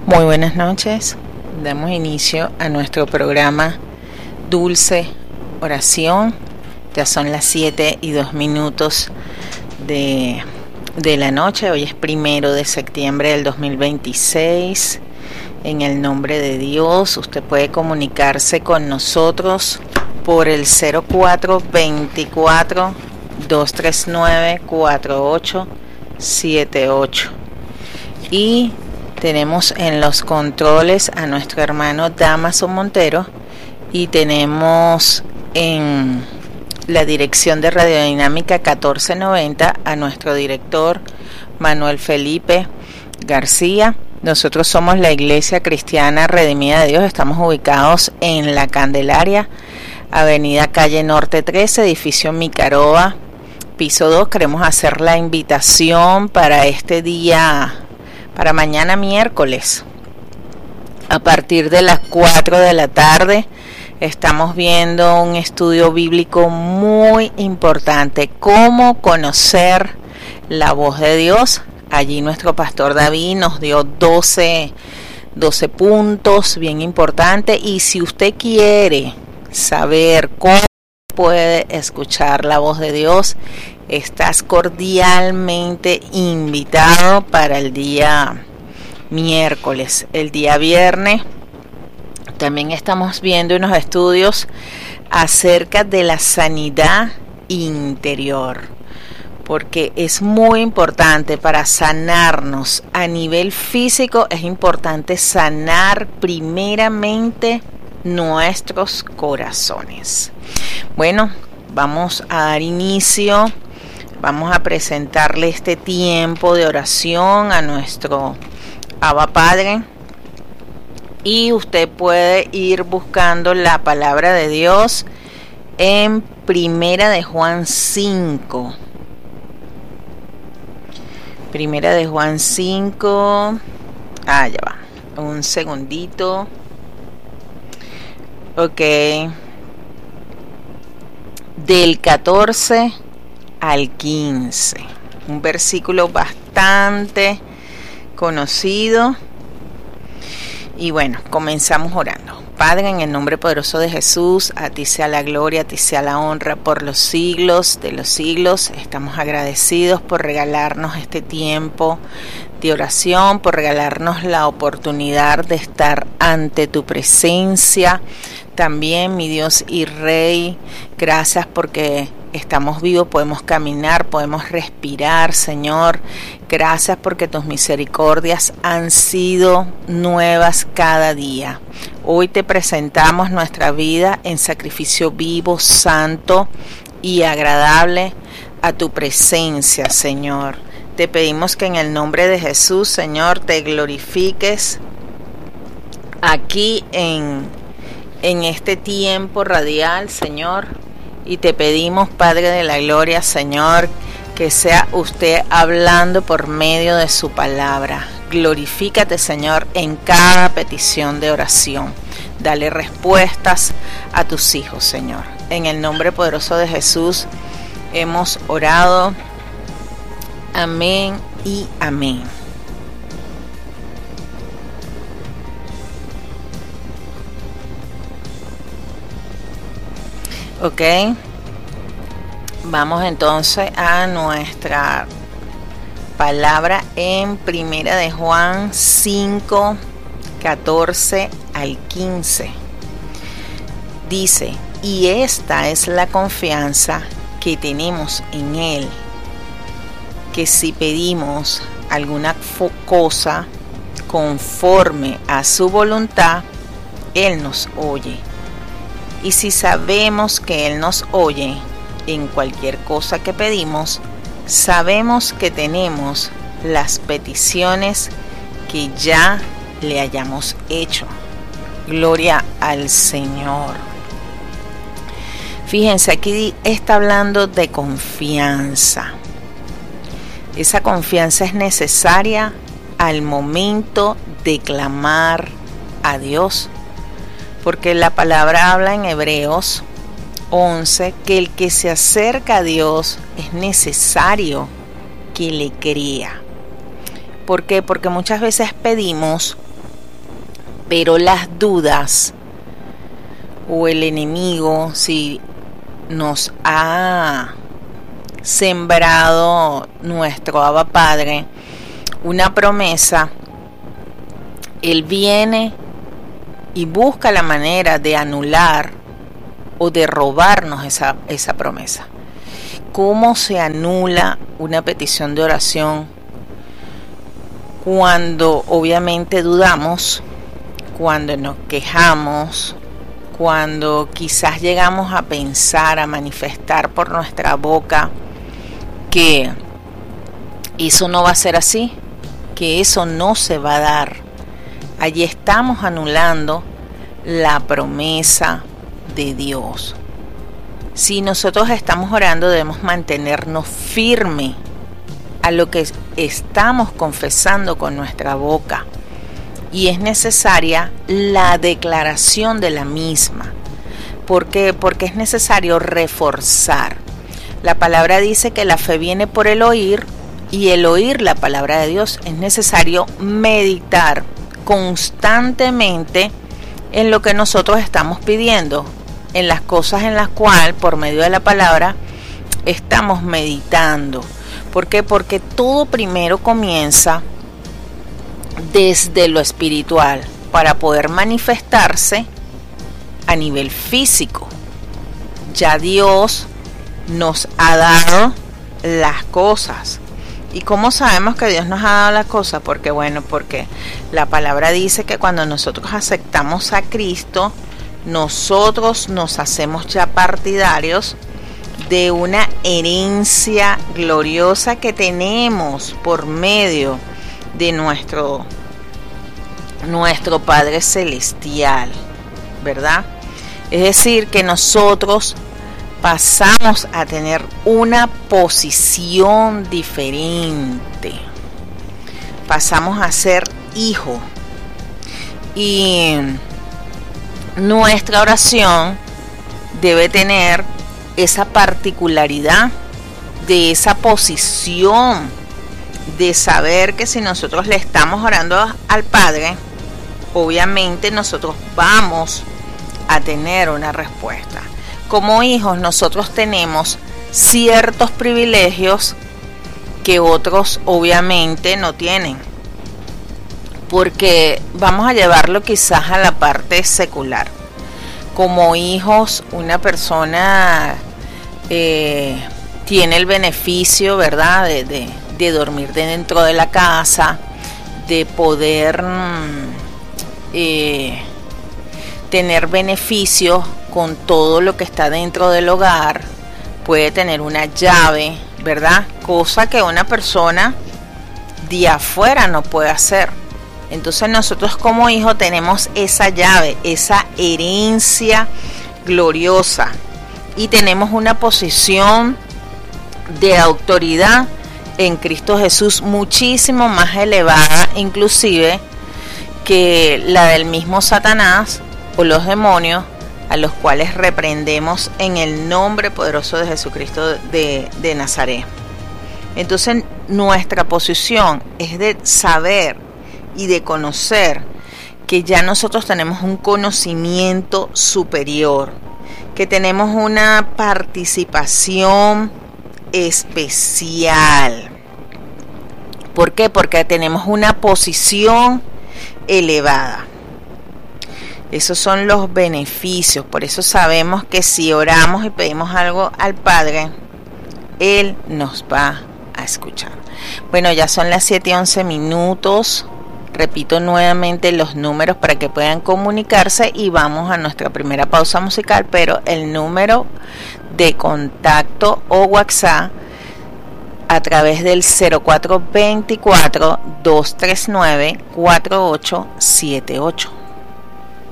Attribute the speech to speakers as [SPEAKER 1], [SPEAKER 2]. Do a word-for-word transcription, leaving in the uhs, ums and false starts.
[SPEAKER 1] Muy buenas noches. Damos inicio a nuestro programa Dulce Oración. Ya son las siete y dos minutos de, de la noche. Hoy es primero de septiembre del dos mil veintiséis. En el nombre de Dios, usted puede comunicarse con nosotros por el cero cuatro veinticuatro, doscientos treinta y nueve, cuarenta y ocho setenta y ocho. Y tenemos en los controles a nuestro hermano Damaso Montero y tenemos en la dirección de Radiodinámica catorce noventa a nuestro director Manuel Felipe García. Nosotros somos la Iglesia Cristiana Redimida de Dios. Estamos ubicados en La Candelaria, Avenida Calle Norte trece, edificio Micaroba, piso dos. Queremos hacer la invitación para este día, para mañana miércoles, a partir de las cuatro de la tarde. Estamos viendo un estudio bíblico muy importante, cómo conocer la voz de Dios. Allí nuestro pastor David nos dio doce, doce puntos bien importantes, y si usted quiere saber cómo puede escuchar la voz de Dios, estás cordialmente invitado para el día miércoles. El día viernes también estamos viendo unos estudios acerca de la sanidad interior, porque es muy importante para sanarnos a nivel físico. Es importante sanar primeramente nuestros corazones. Bueno, vamos a dar inicio. Vamos a presentarle este tiempo de oración a nuestro Abba Padre. Y usted puede ir buscando la palabra de Dios en Primera de Juan cinco. Primera de Juan cinco. Ah, ya va. Un segundito. Ok. Del catorce al quince. Un versículo bastante conocido. Y bueno, comenzamos orando. Padre, en el nombre poderoso de Jesús, a ti sea la gloria, a ti sea la honra por los siglos de los siglos. Estamos agradecidos por regalarnos este tiempo de oración, por regalarnos la oportunidad de estar ante tu presencia. También, mi Dios y Rey, gracias porque estamos vivos, podemos caminar, podemos respirar, Señor. Gracias porque tus misericordias han sido nuevas cada día. Hoy te presentamos nuestra vida en sacrificio vivo, santo y agradable a tu presencia, Señor. Te pedimos que en el nombre de Jesús, Señor, te glorifiques aquí en, en este tiempo radial, Señor. Y te pedimos, Padre de la Gloria, Señor, que sea usted hablando por medio de su palabra. Glorifícate, Señor, en cada petición de oración. Dale respuestas a tus hijos, Señor. En el nombre poderoso de Jesús hemos orado. Amén y amén. Ok, vamos entonces a nuestra palabra en Primera de Juan cinco, catorce al quince. Dice: y esta es la confianza que tenemos en Él, que si pedimos alguna cosa conforme a su voluntad, Él nos oye. Y si sabemos que Él nos oye en cualquier cosa que pedimos, sabemos que tenemos las peticiones que ya le hayamos hecho. Gloria al Señor. Fíjense, aquí está hablando de confianza. Esa confianza es necesaria al momento de clamar a Dios, porque la palabra habla en Hebreos once que el que se acerca a Dios es necesario que le crea. ¿Por qué? Porque muchas veces pedimos Pero las dudas o el enemigo, si nos ha sembrado nuestro Abba Padre una promesa, Él viene y busca la manera de anular o de robarnos esa, esa promesa. ¿Cómo se anula una petición de oración? Cuando obviamente dudamos, cuando nos quejamos, cuando quizás llegamos a pensar, a manifestar por nuestra boca que eso no va a ser así, que eso no se va a dar. Allí estamos anulando la promesa de Dios. Si nosotros estamos orando, debemos mantenernos firmes a lo que estamos confesando con nuestra boca. Y es necesaria la declaración de la misma. ¿Por qué? Porque es necesario reforzar. La palabra dice que la fe viene por el oír, y el oír la palabra de Dios. Es necesario meditar constantemente en lo que nosotros estamos pidiendo, en las cosas en las cuales por medio de la palabra estamos meditando. ¿Por qué? Porque todo primero comienza desde lo espiritual para poder manifestarse a nivel físico. Ya Dios nos ha dado las cosas. ¿Y cómo sabemos que Dios nos ha dado las cosas? Porque bueno, porque la palabra dice que cuando nosotros aceptamos a Cristo, nosotros nos hacemos ya partidarios de una herencia gloriosa que tenemos por medio de nuestro, nuestro Padre Celestial, ¿verdad? Es decir, que nosotros pasamos a tener una posición diferente. Pasamos a ser hijo. Y nuestra oración debe tener esa particularidad de esa posición, de saber que si nosotros le estamos orando al Padre, obviamente nosotros vamos a tener una respuesta. Como hijos nosotros tenemos ciertos privilegios que otros obviamente no tienen, porque vamos a llevarlo quizás a la parte secular. Como hijos, una persona eh, tiene el beneficio, ¿verdad?, de, de, de dormir dentro de la casa, de poder eh, tener beneficios con todo lo que está dentro del hogar, puede tener una llave, ¿verdad? Cosa que una persona de afuera no puede hacer. Entonces nosotros como hijos tenemos esa llave, esa herencia gloriosa, y tenemos una posición de autoridad en Cristo Jesús muchísimo más elevada, inclusive que la del mismo Satanás o los demonios, a los cuales reprendemos en el nombre poderoso de Jesucristo de, de Nazaret. Entonces nuestra posición es de saber y de conocer que ya nosotros tenemos un conocimiento superior, que tenemos una participación especial. ¿Por qué? Porque tenemos una posición elevada. Esos son los beneficios. Por eso sabemos que si oramos y pedimos algo al Padre, Él nos va a escuchar. Bueno, ya son las siete y once minutos. Repito nuevamente los números para que puedan comunicarse y vamos a nuestra primera pausa musical, pero el número de contacto o WhatsApp a través del cero cuatro dos cuatro, dos tres nueve, cuatro ocho siete ocho.